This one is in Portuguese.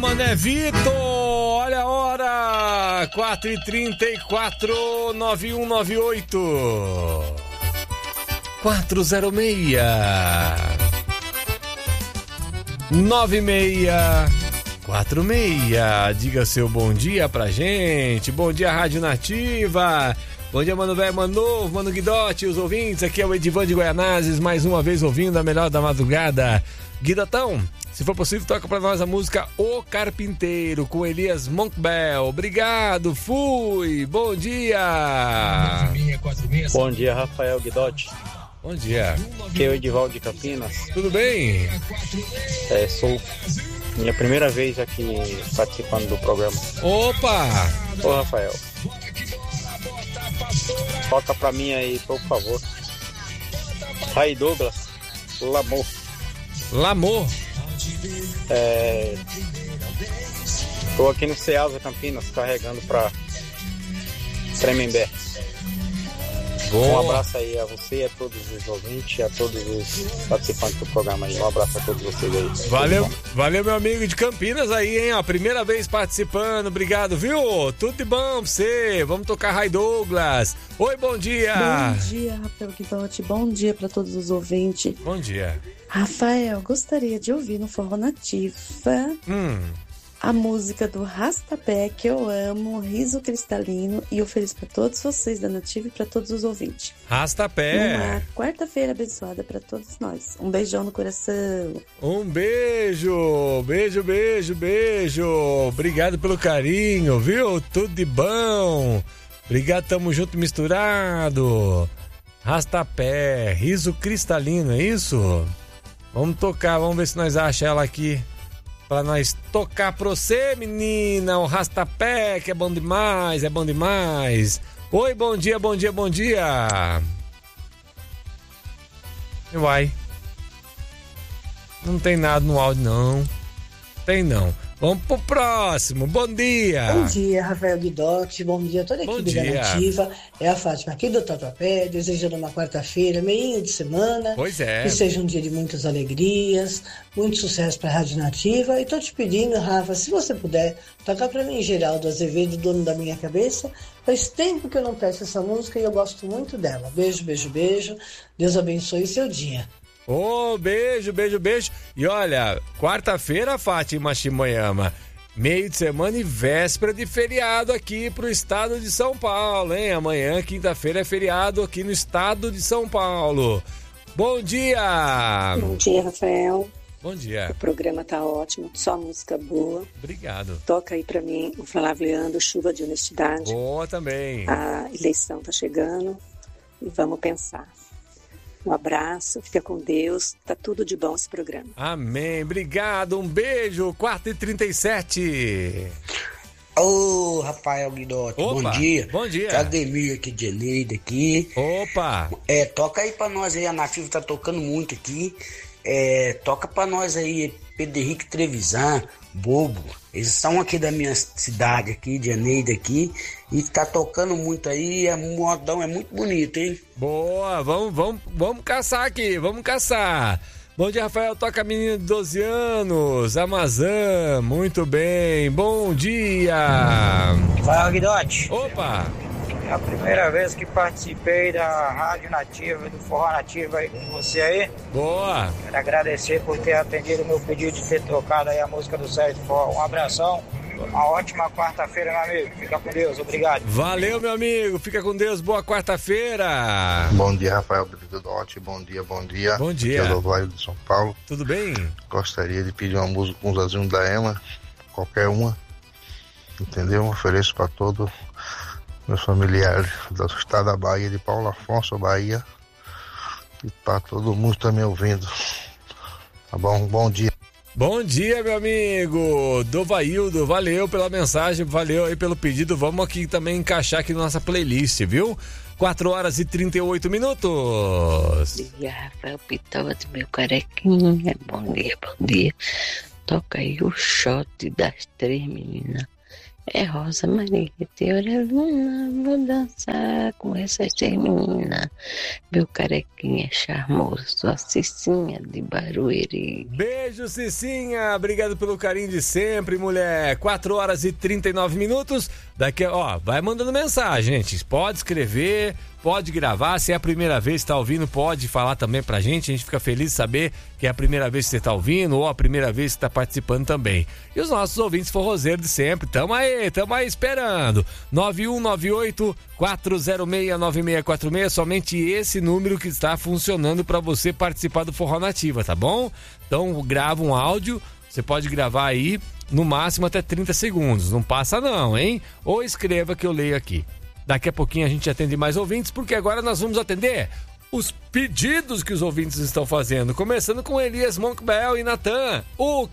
Mané Vitor, olha a hora, 4h34, 9198 406 9646. Diga seu bom dia pra gente. Bom dia, Rádio Nativa. Bom dia, Mano Velho, Mano Novo, Mano Guidote, os ouvintes. Aqui é o Edivan de Guaianazes, mais uma vez ouvindo a melhor da madrugada. Guidotão, se for possível, toca pra nós a música O Carpinteiro, com Elias Monkbell. Obrigado, fui. Bom dia. Bom dia, Rafael Guidotti. Bom dia. Aqui é o Edivaldo de Campinas. Tudo bem? Sou minha primeira vez aqui participando do programa. Opa! Ô, Rafael, toca pra mim aí, por favor. Ray Douglas, Lamor. Tô aqui no Ceasa Campinas, carregando pra Tremembé. Um abraço aí a você, a todos os ouvintes, a todos os participantes do programa aí. Um abraço a todos vocês aí. Valeu, meu amigo de Campinas aí, hein? Ó, primeira vez participando, obrigado, viu? Tudo de bom pra você. Vamos tocar Ray Douglas. Oi, bom dia. Bom dia, Rafael Guidotti. Bom dia pra todos os ouvintes. Bom dia. Rafael, gostaria de ouvir no Forró Nativa a música do Rastapé, que eu amo, Riso Cristalino, e ofereço para todos vocês da Nativa e para todos os ouvintes. Rastapé. Uma quarta-feira abençoada para todos nós. Um beijão no coração. Um beijo. Beijo. Obrigado pelo carinho, viu? Tudo de bom. Obrigado, tamo junto misturado. Rastapé, Riso Cristalino, é isso? Vamos tocar, vamos ver se nós achamos ela aqui. Pra nós tocar pra você, menina, o Rastapé, que é bom demais. Oi, bom dia. Uai. Não tem nada no áudio, não. Não. Vamos pro próximo. Bom dia. Bom dia, Rafael Guidotti. Bom dia a toda a equipe da Nativa. É a Fátima aqui do Tatuapé, desejando uma quarta-feira, meinho de semana. Pois é. Que seja um dia de muitas alegrias, muito sucesso pra Rádio Nativa. E tô te pedindo, Rafa, se você puder, tocar pra mim Geraldo Azevedo, dono da minha cabeça. Faz tempo que eu não peço essa música e eu gosto muito dela. Beijo. Deus abençoe seu dia. Beijo. E olha, quarta-feira, Fátima Shimoyama, meio de semana e véspera de feriado aqui pro estado de São Paulo, hein? Amanhã, quinta-feira, é feriado aqui no estado de São Paulo. Bom dia! Bom dia, Rafael. Bom dia. O programa tá ótimo, só música boa. Obrigado. Toca aí pra mim o Flávio Leandro, Chuva de Honestidade. Boa também. A eleição tá chegando e vamos pensar. Um abraço, fica com Deus, tá tudo de bom esse programa. Amém, obrigado, um beijo, 4h37. Ô, Rafael Guidotti, bom dia. Bom dia. Cademir aqui de Eneida aqui. Opa. Toca aí pra nós aí, a Nativa tá tocando muito aqui. Toca pra nós aí, Pedro Henrique Trevisan, Bobo. Eles são aqui da minha cidade aqui, de Eneida aqui, e tá tocando muito aí, o modão é muito bonito, hein? Boa, vamos caçar aqui, vamos caçar. Bom dia, Rafael, toca a menina de 12 anos, Amazã, muito bem, bom dia. Fala, Guidotti. Opa. É a primeira vez que participei da Rádio Nativa, do Forró Nativa aí com você aí. Boa. Quero agradecer por ter atendido o meu pedido de ter tocado aí a música do Sérgio Forró. Um abração, uma ótima quarta-feira, meu amigo. Fica com Deus, obrigado. Valeu, meu amigo, fica com Deus, boa quarta-feira. Bom dia, Rafael Guidotti, bom dia. Bom dia. Aqui é do Vale de São Paulo. Tudo bem? Gostaria de pedir uma música com os Azinhos da Ema, qualquer uma, entendeu? Ofereço para todo meus familiares do estado da Bahia, de Paulo Afonso, Bahia, e para todo mundo que está me ouvindo. Tá bom? Bom dia. Bom dia, meu amigo Dovaildo, valeu pela mensagem, valeu aí pelo pedido. Vamos aqui também encaixar aqui na nossa playlist, viu? 4h38. Bom dia, Rafael Guidotti, meu carequinha. Bom dia. Toca aí o shot das 3 meninas É Rosa Maria, Teoreluna, vou dançar com essas meninas. Meu carequinha charmoso, a Cicinha de Barueri. Beijo, Cicinha, obrigado pelo carinho de sempre, mulher. 4h39. Daqui, vai mandando mensagem, gente. Pode escrever, pode gravar. Se é a primeira vez que está ouvindo, pode falar também pra gente. A gente fica feliz de saber que é a primeira vez que você está ouvindo ou a primeira vez que está participando também. E os nossos ouvintes forrozeiros de sempre, tamo aí esperando. 9198-406-9646, somente esse número que está funcionando para você participar do Forró Nativa, tá bom? Então grava um áudio, você pode gravar aí no máximo até 30 segundos, não passa não, hein? Ou escreva que eu leio aqui. Daqui a pouquinho a gente atende mais ouvintes, porque agora nós vamos atender os pedidos que os ouvintes estão fazendo, começando com Elias Moncbel e Natan. O